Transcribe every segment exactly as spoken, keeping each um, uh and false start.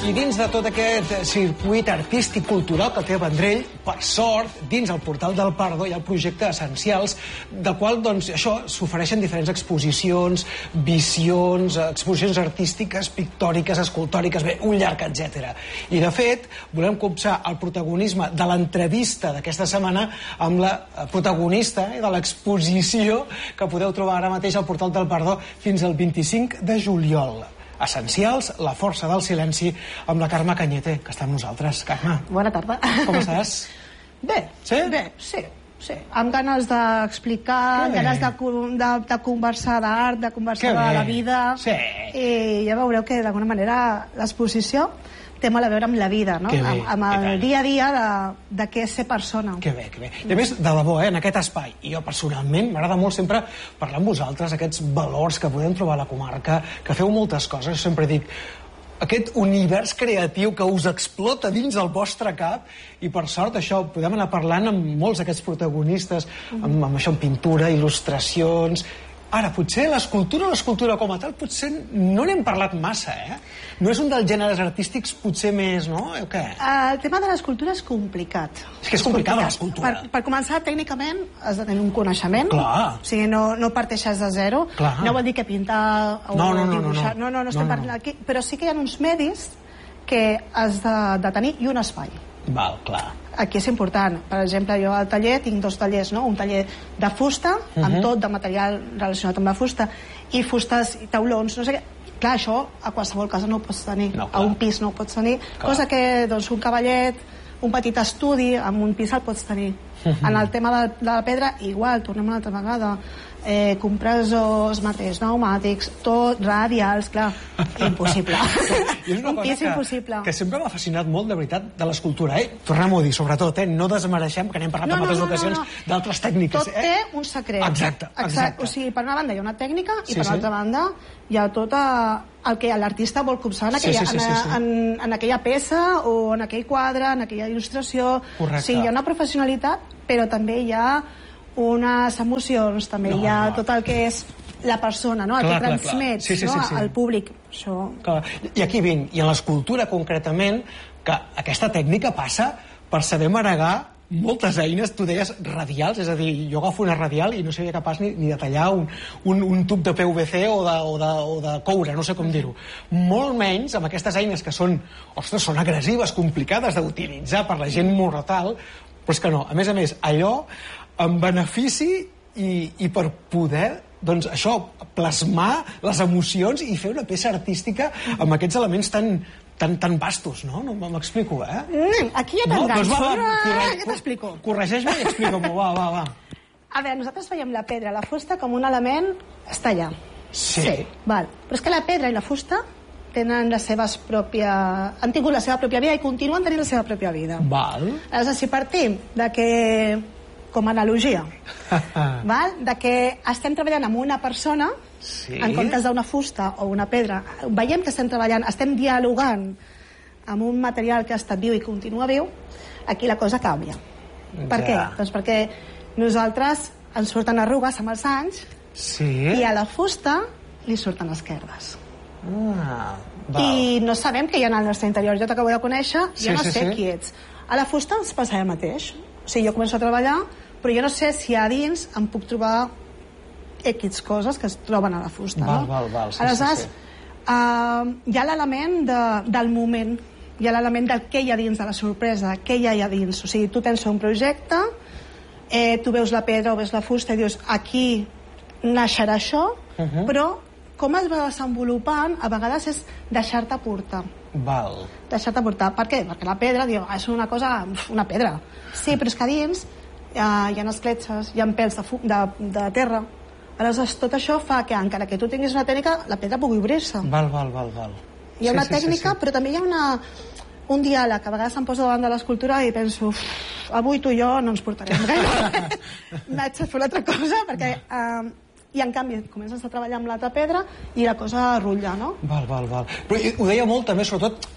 I dins de tot aquest circuit artístic-cultural que té Vendrell, per sort, dins el portal del Pardo hi ha el projecte Essencials, del qual, doncs, això, s'ofereixen diferents exposicions, visions, exposicions artístiques, pictòriques, escultòriques, bé, un llarg etcètera. I, de fet, volem copsar el protagonisme de l'entrevista d'aquesta setmana amb la protagonista de l'exposició que podeu trobar ara mateix al portal del Pardo fins al vint-i-cinc de juliol. Essencials, la força del silenci, amb la Carme Cañete, que està amb nosaltres. Carme. Bona tarda. Com estàs? Bé, sí? Bé, sí, sí. Amb ganes d'explicar, ganes de, de, de conversar d'art, de conversar de la vida. Sí. I ja veureu que, d'alguna manera, l'exposició té molt a veure amb la vida, no? Que bé, amb, amb el dia a dia de, de què és ser persona. Que bé, que bé. I a més, de debò, eh, en aquest espai, i jo personalment m'agrada molt sempre parlar amb vosaltres, aquests valors que podem trobar a la comarca, que feu moltes coses, jo sempre dic, aquest univers creatiu que us explota dins del vostre cap, i per sort això, podem anar parlant amb molts d'aquests protagonistes, amb, amb això, amb pintura, il·lustracions. Ara, potser l'escultura, l'escultura com a tal, potser no n'hem parlat massa, eh? No és un dels gèneres artístics potser més, no? O què? El tema de l'escultura és complicat. És que és complicada l'escultura. Per, per començar, tècnicament, has de tenir un coneixement. Clar. O sigui, no, no parteixes de zero. Clar. No vol dir que pintar o no, no, no, dibuixar... No, no, no, no estem no, no. parlant aquí. Però sí que hi ha uns medis que has de, de tenir i un espai. Val, clar. Aquí és important. Per exemple, jo al taller tinc dos tallers, no? Un taller de fusta, uh -huh. amb tot de material relacionat amb la fusta, i fustes i taulons, no sé què. Clar, això a qualsevol casa no ho pots tenir. No, a un pis no ho pots tenir. Clar. Cosa que, doncs, un cavallet, un petit estudi, amb un pis el pots tenir. Uh -huh. En el tema de, de la pedra, igual, tornem una altra vegada. Eh, compressors, mateix pneumàtics, tot, radials, clar, impossible. És una un cosa pis que, impossible. que sempre m'ha fascinat molt, de veritat, de l'escultura, eh? Tornem-ho a dir, sobretot, eh? No desmereixem, que n'hem parlat no, en altres no, no, ocasions, no, no. d'altres tècniques, tot eh? té un secret. Exacte, exacte. exacte. O sigui, per una banda hi ha una tècnica i sí, per sí. l'altra banda hi ha tot el que l'artista vol copsar en aquella, sí, sí, sí, sí. En, en, en aquella peça o en aquell quadre, en aquella il·lustració. Correcte. O sigui, hi ha una professionalitat, però també hi ha unes emocions, també no, hi ha no. tot el que és la persona, no? El clar, que transmets sí, sí, no? sí, sí. al públic. Això... Clar. I aquí vinc, i en l'escultura concretament, que aquesta tècnica passa per saber manegar moltes eines, tu deies radials, és a dir, jo agafo una radial i no seria capaç ni, ni de tallar un, un, un tub de P V C o de, o, de, o de coure, no sé com dir-ho. Molt menys amb aquestes eines que són, ostres, són agressives, complicades d'utilitzar per la gent mortal, però és que no, a més a més, allò en benefici i, i per poder, doncs això, plasmar les emocions i fer una peça artística amb aquests elements tan, tan, tan vastos, no? No m'explico, eh? Mm, aquí ja t'enganxo. No? Doncs va, va, corre... Ja t'explico. Corregeix-me i explica-m'ho, va, va, va. A veure, nosaltres veiem la pedra, la fusta, com un element està allà. Sí. sí. Val. Però és que la pedra i la fusta tenen les seves pròpies... han tingut la seva pròpia vida i continuen tenint la seva pròpia vida. Val. Aleshores, si partim de que, com a analogia, val? De que estem treballant amb una persona, sí. en comptes d'una fusta o una pedra, veiem que estem treballant, estem dialogant amb un material que ha estat viu i continua viu, aquí la cosa canvia. Ja. Per què? Doncs perquè nosaltres ens surten arrugues amb els anys sí. i a la fusta li surten esquerdes. Ah, i no sabem què hi ha al nostre interior. Jo t'acabo de conèixer, sí, jo no sí, sé sí. qui ets. A la fusta ens passa el mateix. O sigui, jo començo a treballar, però jo no sé si a dins em puc trobar X coses que es troben a la fusta. Val, no? val, val. Sí, aleshores, sí, sí. Uh, hi ha l'element de, del moment, hi ha l'element del què hi ha dins, de la sorpresa, què hi ha allà dins. O sigui, tu tens un projecte, eh, tu veus la pedra o veus la fusta i dius, aquí naixerà això, uh -huh. però com es va desenvolupant, a vegades és deixar-te portar. Val. Deixar-te portar. Per què? Perquè la pedra, diu, és una cosa, una pedra. Sí, però és que a dins hi ha, hi ha escletxes, hi ha pèls de, de, de terra. Aleshores, tot això fa que, encara que tu tinguis una tècnica, la pedra pugui obrir-se. Val, val, val, val. Hi ha una sí, sí, tècnica, sí, sí. però també hi ha una, un diàleg. A vegades em poso davant de l'escultura i penso, avui tu i jo no ens portarem gaire. Vaig a fer una altra cosa, perquè... Eh, i en canvi comences a treballar amb l'altra pedra i la cosa rutlla, no? Val, val, val. Però ho deia molt també, sobretot,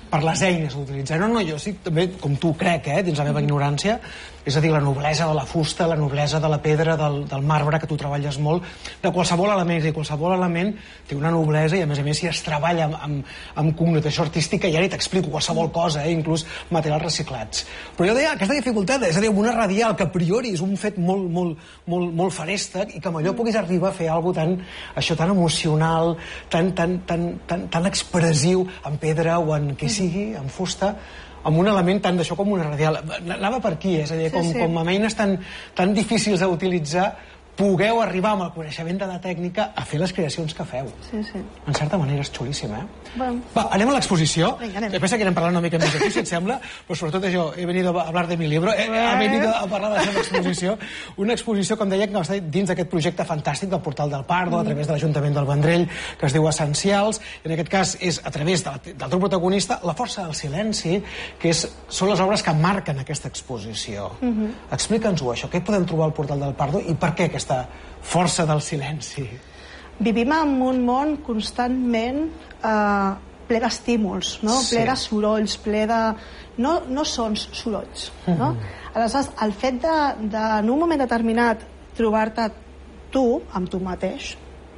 per les eines a utilitzar. No, no, jo sí, també, com tu crec, eh, dins la meva ignorància, és a dir, la noblesa de la fusta, la noblesa de la pedra, del, del marbre, que tu treballes molt, de qualsevol element, i qualsevol element té una noblesa, i a més a més si es treballa amb, amb, amb connotació artística, ja ni t'explico qualsevol cosa, eh, inclús materials reciclats. Però jo deia aquesta dificultat, és a dir, amb una radial que a priori és un fet molt, molt, molt, molt farèstec, i que amb allò puguis arribar a fer alguna tan, això tan emocional, tan, tan, tan, tan, tan expressiu, en pedra o en què sigui, en fusta, amb un element tant d'això com una radial. Anava per aquí, és a dir, com, sí, sí. com amb eines tan, tan difícils d'utilitzar, pugueu arribar amb el coneixement de la tècnica a fer les creacions que feu. Sí, sí. En certa manera és xulíssim, eh? Bueno. Va, anem a l'exposició. Vinga, anem. Pensa que anem parlant una mica més aquí, si et sembla, però sobretot això, he venido a hablar de mi libro, he, he venido a parlar de la seva exposició. Una exposició, com deia, que va estar dins d'aquest projecte fantàstic del Portal del Pardo, mm. a través de l'Ajuntament del Vendrell, que es diu Essencials, i en aquest cas és a través de, del teu protagonista, La força del silenci, que és, són les obres que marquen aquesta exposició. Mm -hmm. Explica'ns-ho, això, què podem trobar al Portal del Pardo i per què aquesta força del silenci? Vivim en un món constantment eh, ple d'estímuls, no? Sí. Ple de sorolls, ple de... No, no sons, sorolls. No? Mm. Aleshores, el fet de, de, en un moment determinat, trobar-te tu, amb tu mateix,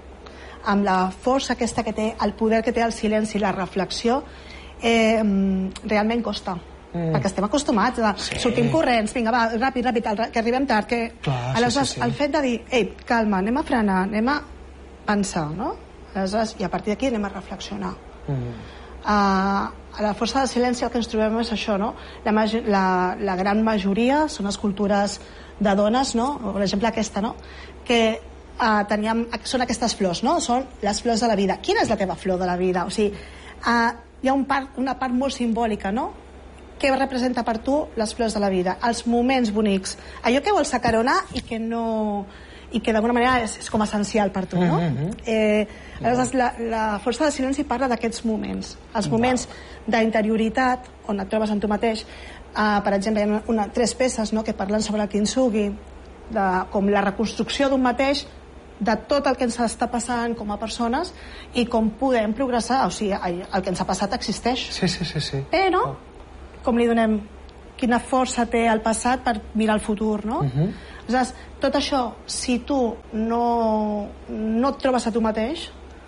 amb la força aquesta que té, el poder que té el silenci i la reflexió, eh, realment costa. Mm. Perquè estem acostumats a sí. sortim corrents, vinga, va, ràpid, ràpid, que arribem tard, que... Clar, aleshores, sí, sí, sí. el fet de dir, ei, calma, anem a frenar, anem a pensar, no? Aleshores, i a partir d'aquí anem a reflexionar. Mm. Uh, a la força del silenci el que ens trobem és això, no? La, la, la gran majoria són escultures de dones, no? Per exemple, aquesta, no? Que uh, teníem, són aquestes flors, no? Són les flors de la vida. Quina és la teva flor de la vida? O sigui, uh, hi ha un part, una part molt simbòlica, no? Què representa per tu les flors de la vida, els moments bonics, allò que vols acaronar i que no i que d'alguna manera és, és com essencial per tu, no? Mm-hmm. eh, aleshores, la, la força del silenci parla d'aquests moments, els moments d'interioritat on et trobes amb tu mateix. Uh, per exemple, hi ha una, tres peces, no?, que parlen sobre el kintsugi, de, com la reconstrucció d'un mateix, de tot el que ens està passant com a persones i com podem progressar. O sigui, el que ens ha passat existeix. Sí, sí, sí, sí. Però oh. com li donem, quina força té el passat per mirar el futur, no? Uh-huh. Aleshores, tot això, si tu no, no et trobes a tu mateix,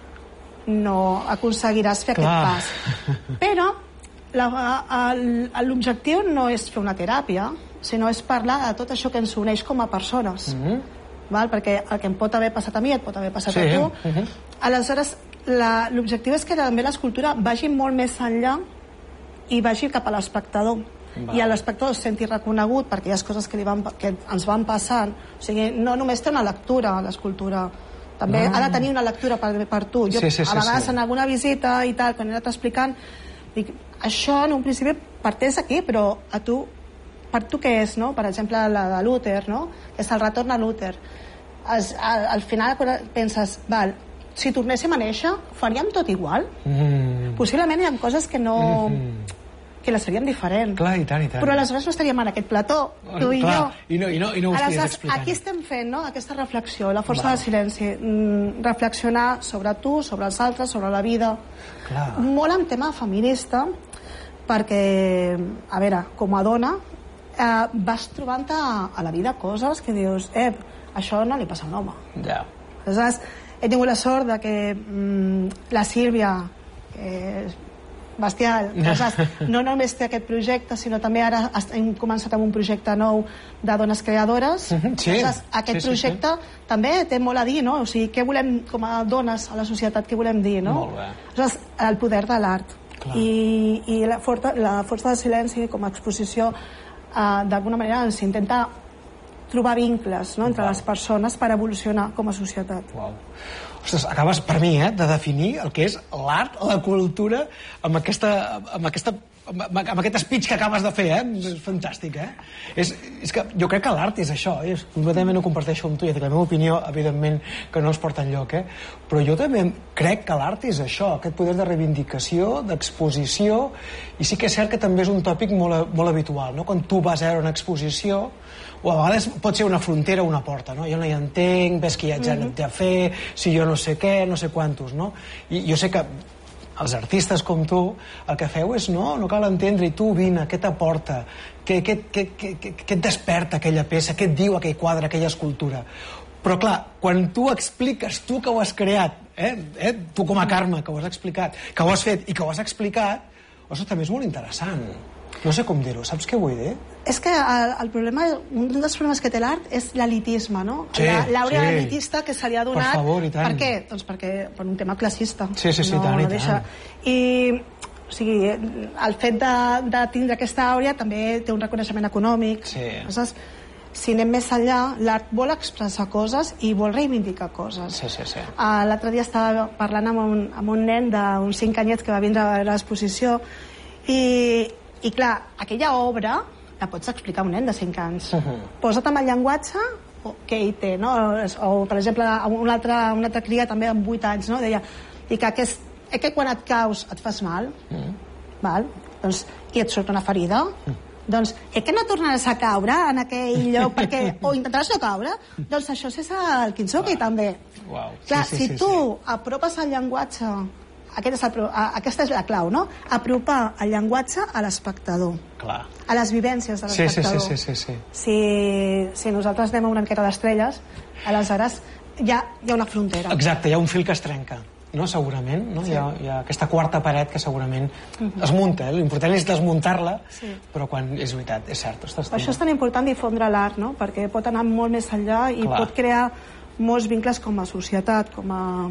no aconseguiràs fer Clar. aquest pas. Però l'objectiu no és fer una teràpia, sinó és parlar de tot això que ens uneix com a persones. Uh-huh. Val? Perquè el que em pot haver passat a mi et pot haver passat sí. a tu. Uh-huh. Aleshores, l'objectiu és que també l'escultura vagi molt més enllà i vagi cap a l'espectador. Val. I a l'espectador es senti reconegut perquè hi ha coses que, li van, que ens van passant. O sigui, no només té una lectura l'escultura, també no. ha de tenir una lectura per, per tu. Jo sí, sí, sí, a vegades sí. en alguna visita i tal, quan he anat explicant, dic, això en un principi parteix aquí, però a tu, per tu què és, no? Per exemple, la de Luther, no? Que és el retorn a Luther. Es, al, al final penses, val, si tornéssim a néixer, faríem tot igual? Mm. Possiblement hi ha coses que no... Mm-hmm. que les faríem diferent. Clar, i tant, i tant. Però aleshores no estaríem en aquest plató, tu i Clar, jo. I no, i no, i no ho estaries explicant. Aquí estem fent, no?, aquesta reflexió, la força Val. del silenci. Mm, reflexionar sobre tu, sobre els altres, sobre la vida. Clar. Molt en tema feminista, perquè, a veure, com a dona, eh, vas trobant-te a la vida coses que dius, eh, això no li passa a un home. Ja. Aleshores, he tingut la sort de que mm, la Sílvia, que és bestial, aleshores, no només té aquest projecte, sinó també ara hem començat amb un projecte nou de dones creadores. Uh-huh. Sí. Aleshores, aquest sí, projecte sí, sí. també té molt a dir, no? O sigui, què volem com a dones a la societat, què volem dir, no? Molt bé. Aleshores, el poder de l'art. I, i la, forta, la força del silenci com a exposició eh, d'alguna manera ens intenta trobar vincles, no?, entre wow. les persones per evolucionar com a societat. Wow. Ostres, acabes, per mi, eh, de definir el que és l'art, la cultura, amb aquesta, amb aquesta amb aquest speech que acabes de fer, eh? És fantàstic, eh? És, és que jo crec que l'art és això, eh? Completament ho comparteixo amb tu, i la meva opinió, evidentment, que no ens porta enlloc, eh? Però jo també crec que l'art és això, aquest poder de reivindicació, d'exposició, i sí que és cert que també és un tòpic molt, molt habitual, no? Quan tu vas a veure una exposició, o a vegades pot ser una frontera o una porta, no? Jo no hi entenc, ves que hi ha gent mm-hmm. a fer, si jo no sé què, no sé quantos, no? I jo sé que els artistes com tu, el que feu és no, no cal entendre, i tu vine, què t'aporta, què, què, què, què, què et desperta aquella peça, què et diu aquell quadre, aquella escultura. Però clar, quan tu expliques, tu que ho has creat, eh, eh, tu com a Carme, que ho has explicat, que ho has fet i que ho has explicat, això també és molt interessant. No sé com dir-ho, saps què vull dir? És que el, el problema, un dels problemes que té l'art és l'elitisme, no? Sí, l'àurea sí. elitista que se li ha donat... Per favor, i tant. Per què? Doncs perquè per un tema classista. Sí, sí, sí, no, tant, no i deixa. tant. I, o sigui, el fet de, de tindre aquesta àurea també té un reconeixement econòmic. Sí. Saps? Si anem més enllà, l'art vol expressar coses i vol reivindicar coses. Sí, sí, sí. Uh, L'altre dia estava parlant amb un, amb un nen d'uns cinc anyets que va vindre a veure l'exposició i, i clar, aquella obra la pots explicar a un nen de cinc anys. Uh -huh. Posa't amb el llenguatge que ell té, no? O, per exemple, un altre, un altre cria també amb vuit anys, no? Deia, i que, aquest, eh, que quan et caus et fas mal, uh -huh. val? Doncs, i et surt una ferida, uh -huh. doncs, eh, que no tornaràs a caure en aquell lloc perquè, o intentaràs no caure? Doncs això és el kintsugi, també. Wow. Clar, sí, sí, si sí, tu sí. apropes el llenguatge, aquest és el, aquesta és la clau, no? Apropar el llenguatge a l'espectador, a les vivències de l'espectador. Sí, sí, sí, sí, sí. Si, si nosaltres anem una miqueta d'estrelles, aleshores hi ha, hi ha una frontera. Exacte, hi ha un fil que es trenca. No, segurament, no? Sí. Hi, ha, hi ha aquesta quarta paret que segurament uh-huh. es munta, eh? L'important és desmuntar-la, sí. però quan és veritat, és cert. Ostres, això és tan important difondre l'art, no? Perquè pot anar molt més enllà i Clar. pot crear molts vincles com a societat, com a,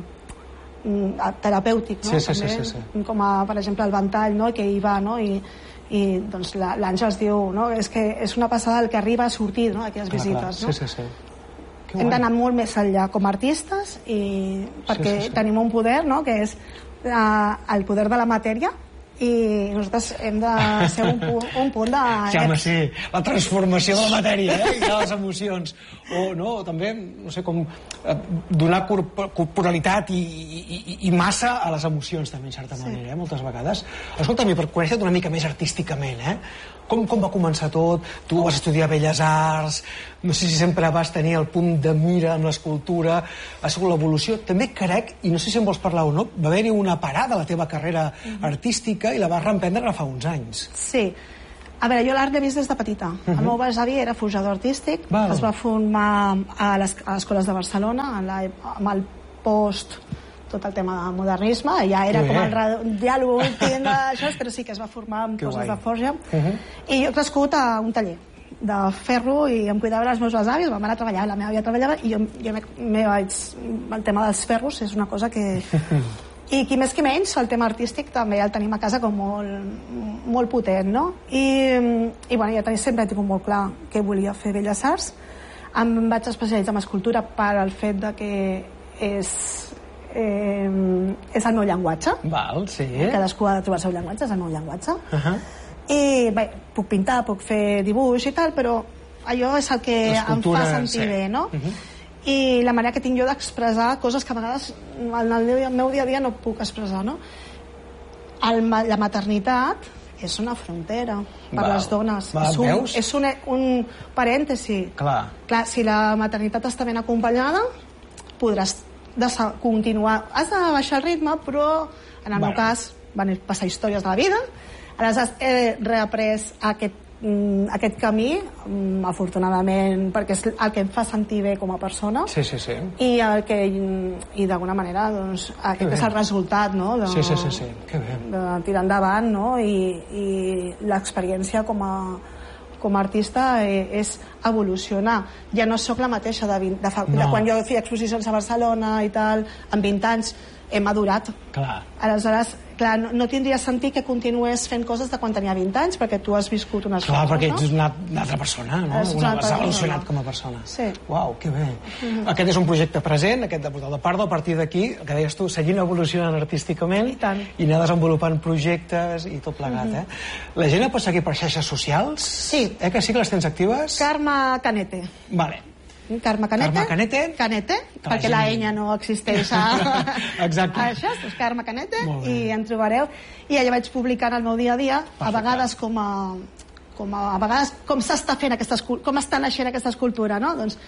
a terapèutic, no? Sí, sí, També, sí, sí, sí. com a, per exemple, el ventall, no? Que hi va, no? I, i doncs l'Àngels diu, no? És que és una passada el que arriba a sortir, no? D'aquelles visites, clar. no? Sí, sí, sí. Hem d'anar molt més enllà com a artistes i perquè sí, sí, sí. tenim un poder, no?, que és uh, el poder de la matèria i nosaltres hem de ser un, pu un punt de... Sí, home, sí, la transformació de la matèria, eh? I de les emocions. O, no, també, no sé, com eh, donar corp corporalitat i, i, i massa a les emocions, també, en certa sí. manera, eh? Moltes vegades. Escolta'm, per conèixer-te una mica més artísticament, eh? Com, com va començar tot? Tu vas estudiar Belles Arts, no sé si sempre vas tenir el punt de mira amb l'escultura, ha sigut l'evolució. També crec, i no sé si en vols parlar o no, va haver-hi una parada a la teva carrera uh-huh. artística i la vas reemprendre fa uns anys. Sí. A veure, jo l'art l'he vist des de petita. Uh-huh. El meu besavi era forjador artístic, Val. es va formar a les, a les escoles de Barcelona, en la, amb el post... tot el tema del modernisme, ja era com el, ja l'últim d'això, però sí que es va formar amb coses de forja. Uh-huh. I jo he crescut a un taller de ferro i em cuidaven els meus avis, vam anar a treballar, la meva àvia treballava i jo, jo me vaig... El tema dels ferros és una cosa que... I qui més qui menys, el tema artístic també el tenim a casa com molt, molt potent, no? I, i bueno, jo sempre he tingut molt clar que volia fer Belles Arts. Em vaig especialitzar en escultura per al fet de que és... Eh, és el meu llenguatge. Val, sí. Cadascú ha de trobar el seu llenguatge, és el meu llenguatge. Uh-huh. I bé, puc pintar, puc fer dibuix i tal, però allò és el que em fa sentir sí. bé, no? Uh-huh. I la manera que tinc jo d'expressar coses que a vegades en el meu dia a dia no puc expressar, no? El, la maternitat és una frontera per Val. les dones. Val, és un, veus? és un, un parèntesi. Clar. Clar, si la maternitat està ben acompanyada, podràs de continuar, has de baixar el ritme, però en el bueno. meu cas van passar històries de la vida, aleshores he reaprès aquest, mm, aquest camí, mm, afortunadament, perquè és el que em fa sentir bé com a persona, sí, sí, sí. i el que i d'alguna manera doncs, aquest és el resultat, no? De, sí, sí, sí, sí. Que bé. De tirar endavant, no? I, i l'experiència com a com a artista eh, és evolucionar. Ja no sóc la mateixa de, vint, de, fa, no. de quan jo feia exposicions a Barcelona i tal, amb vint anys he madurat. Clar. Aleshores, clar, no, no tindria sentit que continués fent coses de quan tenia vint anys, perquè tu has viscut unes clar, coses, perquè no? ets una, una altra persona, no? Una, una, has evolucionat com a persona. Sí. Uau, que bé. Mm-hmm. Aquest és un projecte present, aquest de Portal de Pardo, a partir d'aquí, el que deies tu, seguint evolucionant artísticament i, tant. i anar desenvolupant projectes i tot plegat, mm-hmm. eh? La gent et pot seguir per xarxes socials? Sí. Eh, que sí que les tens actives? Carme Canete. Vale. Carme Canete, Carme Canete, Canete perquè la enya no existeix a... Exacte. a això, és Carme Canete i en trobareu, i allà vaig publicant el meu dia a dia, a vegades com a com a, a vegades com s'està fent aquesta com està naixent aquesta escultura, no? Doncs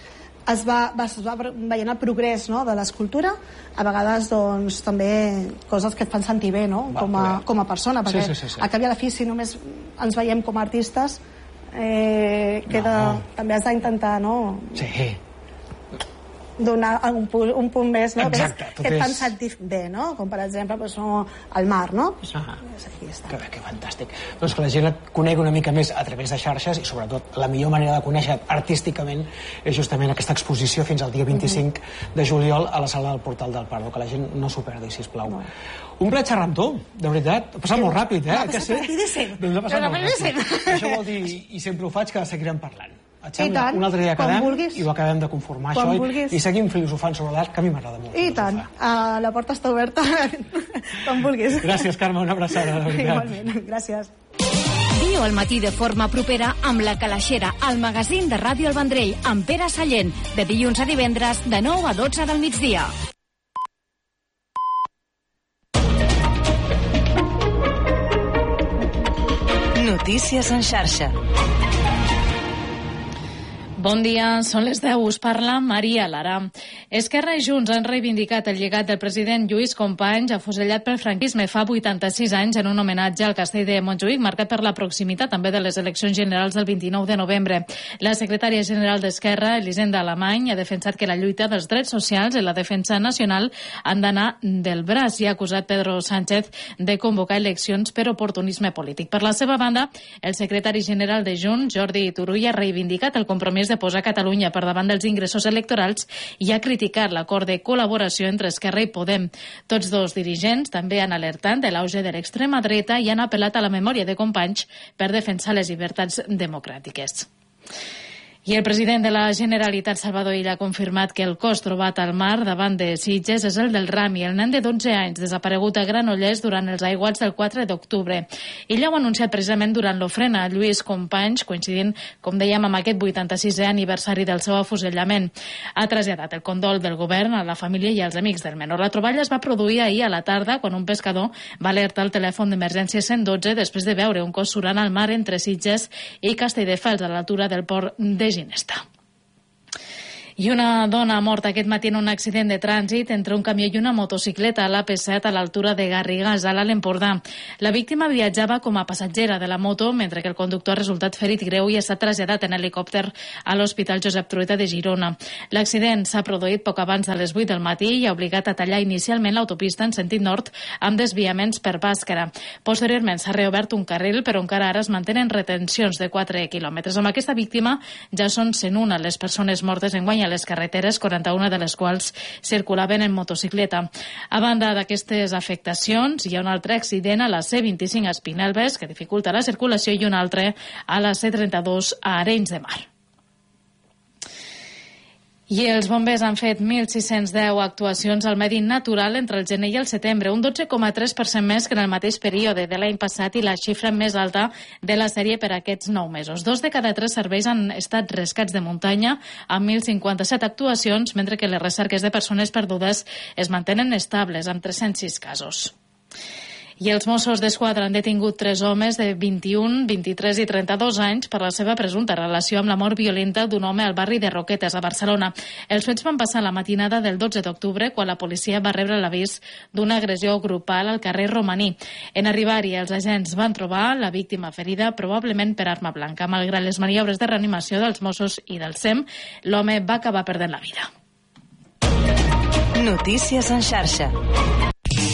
es va, es va veient el progrés, no?, de l'escultura, a vegades doncs, també coses que et fan sentir bé, no?, Va, com, a, com a persona, perquè sí, sí, sí, sí. a cap i a la fi, si només ens veiem com a artistes, eh, queda, no. també has d'intentar, no?, sí. donar un punt, un punt més, no?, exacte, que, que et fan sentir bé, no?, com per exemple pues, no, el mar, no? Pues, ah, pues aquí està. Que bé, que fantàstic. Doncs que la gent et conegui una mica més a través de xarxes i sobretot la millor manera de conèixer artísticament és justament aquesta exposició fins al dia vint-i-cinc de juliol a la sala del Portal del Pardo, que la gent no s'ho perdi, sisplau. No. Un plaer xerrar amb tu, de veritat. Ha passat sí. molt ràpid, eh? Ha passat rapidíssim. Doncs ha passat molt ràpid. Això vol dir, i sempre ho faig, que seguirem parlant. Et sembla? Un altre dia acabem i ho acabem de conformar, quan això, vulguis. i, i seguim filosofant sobre l'art, que a mi m'agrada molt. I tant, uh, la porta està oberta quan vulguis. Gràcies, Carme, una abraçada, de veritat. Igualment, gràcies. Viu al matí de forma propera amb La Calaixera, el magazín de Ràdio El Vendrell, amb Pere Sallent, de dilluns a divendres, de nou a dotze del migdia. Notícies en xarxa. Bon dia, són les deu, us parla Maria Lara. Esquerra i Junts han reivindicat el llegat del president Lluís Companys, afusellat pel franquisme fa vuitanta-sis anys en un homenatge al castell de Montjuïc, marcat per la proximitat també de les eleccions generals del vint-i-nou de novembre. La secretària general d'Esquerra, Elisenda Alemany, ha defensat que la lluita dels drets socials i la defensa nacional han d'anar del braç i ha acusat Pedro Sánchez de convocar eleccions per oportunisme polític. Per la seva banda, el secretari general de Junts, Jordi Turull, ha reivindicat el compromís de posar Catalunya per davant dels ingressos electorals i ha criticat l'acord de col·laboració entre Esquerra i Podem. Tots dos dirigents també han alertat de l'auge de l'extrema dreta i han apel·lat a la memòria de Companys per defensar les llibertats democràtiques. I el president de la Generalitat, Salvador Illa, ha confirmat que el cos trobat al mar davant de Sitges és el del Rami, el nen de dotze anys, desaparegut a Granollers durant els aiguats del quatre d'octubre. Illa ho ha anunciat precisament durant l'ofrena a Lluís Companys, coincidint, com dèiem, amb aquest vuitanta-sisè aniversari del seu afusellament. Ha traslladat el condol del govern a la família i als amics del menor. La troballa es va produir ahir a la tarda, quan un pescador va alertar el telèfon d'emergència cent dotze després de veure un cos surant al mar entre Sitges i Castelldefels, a l'altura del port de Ginesta. I una dona ha mort aquest matí en un accident de trànsit entre un camió i una motocicleta a l'A P set a l'altura de Garrigàs, a l'Alt Empordà. La víctima viatjava com a passatgera de la moto, mentre que el conductor ha resultat ferit greu i ha estat traslladat en helicòpter a l'Hospital Josep Trueta de Girona. L'accident s'ha produït poc abans de les vuit del matí i ha obligat a tallar inicialment l'autopista en sentit nord amb desviaments per Bàscara. Posteriorment s'ha reobert un carril, però encara ara es mantenen retencions de quatre quilòmetres. Amb aquesta víctima ja són cent una les persones mortes enguany a les carreteres, quaranta-una de les quals circulaven en motocicleta. A banda d'aquestes afectacions, hi ha un altre accident a la C vint-i-cinc a Espinelves, que dificulta la circulació, i un altre a la C trenta-dos a Arenys de Mar. I els bombers han fet mil sis-cents deu actuacions al medi natural entre el gener i el setembre, un dotze coma tres per cent més que en el mateix període de l'any passat i la xifra més alta de la sèrie per aquests nou mesos. Dos de cada tres serveis han estat rescats de muntanya amb mil cinquanta-set actuacions, mentre que les recerques de persones perdudes es mantenen estables amb tres-cents sis casos. I els Mossos d'Esquadra han detingut tres homes de vint-i-un, vint-i-tres i trenta-dos anys per la seva presumpta relació amb la mort violenta d'un home al barri de Roquetes, a Barcelona. Els fets van passar la matinada del dotze d'octubre, quan la policia va rebre l'avís d'una agressió grupal al carrer Romaní. En arribar-hi, els agents van trobar la víctima ferida, probablement per arma blanca. Malgrat les maniobres de reanimació dels Mossos i del S E M, l'home va acabar perdent la vida. Notícies en xarxa.